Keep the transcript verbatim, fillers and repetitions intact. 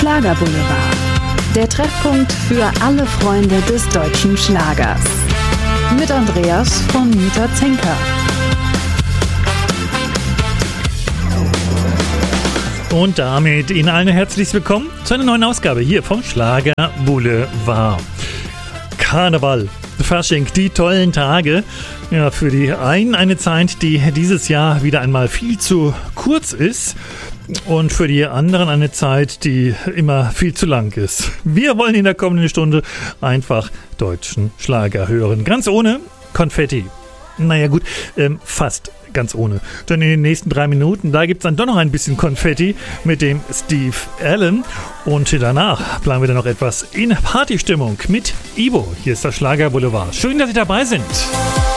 Schlagerboulevard, der Treffpunkt für alle Freunde des deutschen Schlagers. Mit Andreas von Mieter-Zenker. Und damit Ihnen allen herzlich willkommen zu einer neuen Ausgabe hier vom Schlagerboulevard. Karneval, Fasching, die tollen Tage. Ja, für die einen eine Zeit, die dieses Jahr wieder einmal viel zu kurz ist. Und für die anderen eine Zeit, die immer viel zu lang ist. Wir wollen in der kommenden Stunde einfach deutschen Schlager hören. Ganz ohne Konfetti. Naja gut, ähm, fast ganz ohne. Denn in den nächsten drei Minuten, da gibt es dann doch noch ein bisschen Konfetti mit dem Steve Allen. Und danach bleiben wir dann noch etwas in Partystimmung mit Ibo. Hier ist der Schlagerboulevard. Schön, dass Sie dabei sind.